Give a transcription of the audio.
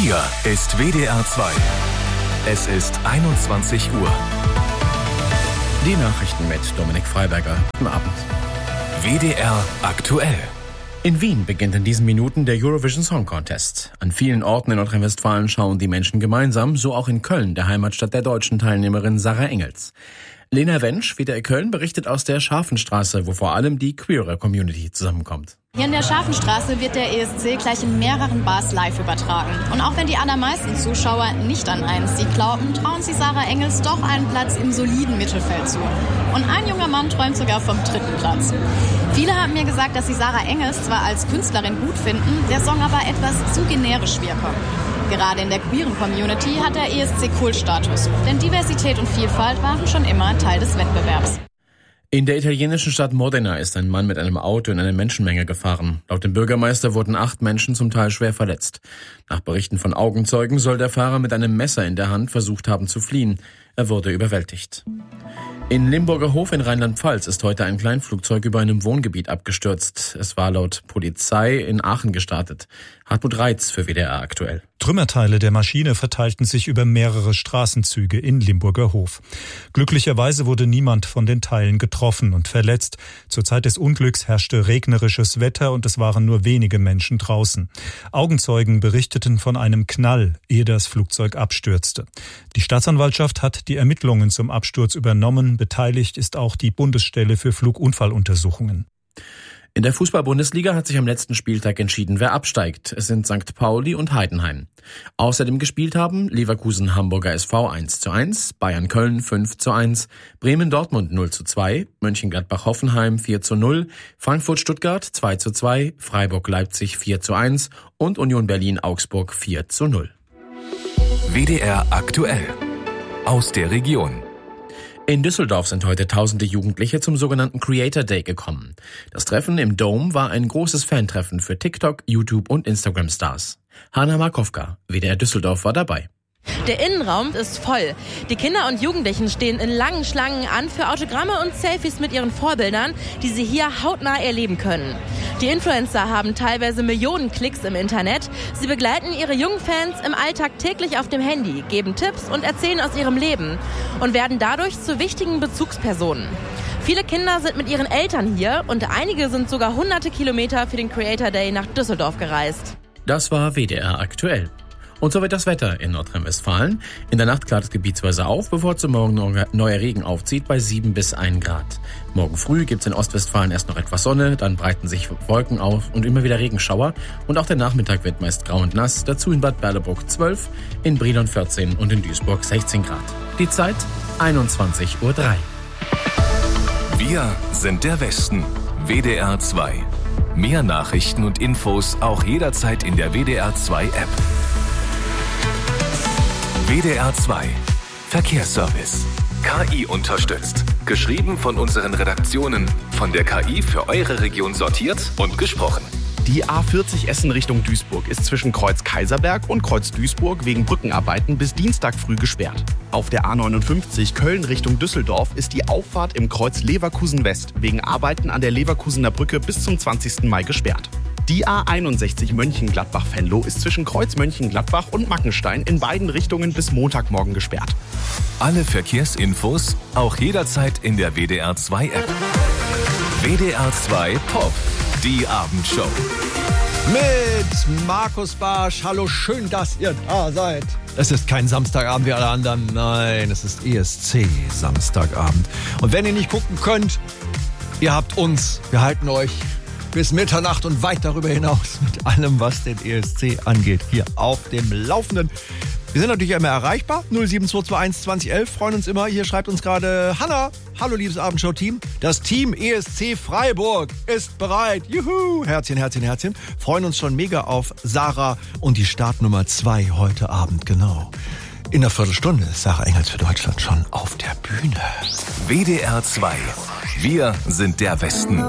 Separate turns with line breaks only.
Hier ist WDR 2. Es ist 21 Uhr.
Die Nachrichten mit Dominik Freiberger. Guten Abend.
WDR aktuell.
In Wien beginnt in diesen Minuten der Eurovision Song Contest. An vielen Orten in Nordrhein-Westfalen schauen die Menschen gemeinsam, so auch in Köln, der Heimatstadt der deutschen Teilnehmerin Sarah Engels. Lena Wensch, WDR Köln, berichtet aus der Scharfenstraße, wo vor allem die queere Community zusammenkommt.
Hier in der Scharfenstraße wird der ESC gleich in mehreren Bars live übertragen. Und auch wenn die allermeisten Zuschauer nicht an einen Sieg glauben, trauen sie Sarah Engels doch einen Platz im soliden Mittelfeld zu. Und ein junger Mann träumt sogar vom 3. Platz. Viele haben mir gesagt, dass sie Sarah Engels zwar als Künstlerin gut finden, der Song aber etwas zu generisch wirke. Gerade in der queeren Community hat der ESC Kultstatus, denn Diversität und Vielfalt waren schon immer Teil des Wettbewerbs.
In der italienischen Stadt Modena ist ein Mann mit einem Auto in eine Menschenmenge gefahren. Laut dem Bürgermeister wurden 8 Menschen zum Teil schwer verletzt. Nach Berichten von Augenzeugen soll der Fahrer mit einem Messer in der Hand versucht haben zu fliehen. Er wurde überwältigt. In Limburger Hof in Rheinland-Pfalz ist heute ein Kleinflugzeug über einem Wohngebiet abgestürzt. Es war laut Polizei in Aachen gestartet. Hartmut Reitz für WDR aktuell.
Trümmerteile der Maschine verteilten sich über mehrere Straßenzüge in Limburger Hof. Glücklicherweise wurde niemand von den Teilen getroffen und verletzt. Zur Zeit des Unglücks herrschte regnerisches Wetter und es waren nur wenige Menschen draußen. Augenzeugen berichteten von einem Knall, ehe das Flugzeug abstürzte. Die Staatsanwaltschaft hat die Ermittlungen zum Absturz übernommen. Beteiligt ist auch die Bundesstelle für Flugunfalluntersuchungen.
In der Fußball-Bundesliga hat sich am letzten Spieltag entschieden, wer absteigt. Es sind St. Pauli und Heidenheim. Außerdem gespielt haben Leverkusen-Hamburger SV 1:1, Bayern-Köln 5:1, Bremen-Dortmund 0:2, Mönchengladbach-Hoffenheim 4:0, Frankfurt-Stuttgart 2:2, Freiburg-Leipzig 4:1 und Union Berlin-Augsburg 4:0.
WDR aktuell. Aus der Region.
In Düsseldorf sind heute tausende Jugendliche zum sogenannten Creator Day gekommen. Das Treffen im Dome war ein großes Fantreffen für TikTok, YouTube und Instagram-Stars. Hanna Markowka, WDR Düsseldorf, war dabei.
Der Innenraum ist voll. Die Kinder und Jugendlichen stehen in langen Schlangen an für Autogramme und Selfies mit ihren Vorbildern, die sie hier hautnah erleben können. Die Influencer haben teilweise Millionen Klicks im Internet. Sie begleiten ihre jungen Fans im Alltag täglich auf dem Handy, geben Tipps und erzählen aus ihrem Leben und werden dadurch zu wichtigen Bezugspersonen. Viele Kinder sind mit ihren Eltern hier und einige sind sogar hunderte Kilometer für den Creator Day nach Düsseldorf gereist.
Das war WDR aktuell. Und so wird das Wetter in Nordrhein-Westfalen. In der Nacht klart es gebietsweise auf, bevor zum Morgen neuer Regen aufzieht bei 7 bis 1 Grad. Morgen früh gibt's in Ostwestfalen erst noch etwas Sonne, dann breiten sich Wolken auf und immer wieder Regenschauer. Und auch der Nachmittag wird meist grau und nass, dazu in Bad Berleburg 12, in Brilon 14 und in Duisburg 16 Grad. Die Zeit 21:03 Uhr.
Wir sind der Westen. WDR 2. Mehr Nachrichten und Infos auch jederzeit in der WDR 2 App. WDR 2 Verkehrsservice. KI unterstützt. Geschrieben von unseren Redaktionen. Von der KI für eure Region sortiert und gesprochen.
Die A40 Essen Richtung Duisburg ist zwischen Kreuz Kaiserberg und Kreuz Duisburg wegen Brückenarbeiten bis Dienstag früh gesperrt. Auf der A59 Köln Richtung Düsseldorf ist die Auffahrt im Kreuz Leverkusen West wegen Arbeiten an der Leverkusener Brücke bis zum 20. Mai gesperrt. Die A61 Mönchengladbach-Venlo ist zwischen Kreuz Mönchengladbach und Mackenstein in beiden Richtungen bis Montagmorgen gesperrt.
Alle Verkehrsinfos auch jederzeit in der WDR 2 App. WDR 2 Pop, die Abendshow.
Mit Markus Barsch. Hallo, schön, dass ihr da seid. Es ist kein Samstagabend wie alle anderen. Nein, es ist ESC-Samstagabend. Und wenn ihr nicht gucken könnt, ihr habt uns. Wir halten euch bis Mitternacht und weit darüber hinaus mit allem, was den ESC angeht, hier auf dem Laufenden. Wir sind natürlich immer erreichbar, 07221 2011, freuen uns immer. Hier schreibt uns gerade Hanna, hallo liebes Abendshow-Team, das Team ESC Freiburg ist bereit. Juhu, Herzchen, Herzchen, Herzchen. Freuen uns schon mega auf Sarah und die Startnummer 2 heute Abend, genau. In einer Viertelstunde ist Sarah Engels für Deutschland schon auf der Bühne.
WDR 2, wir sind der Westen.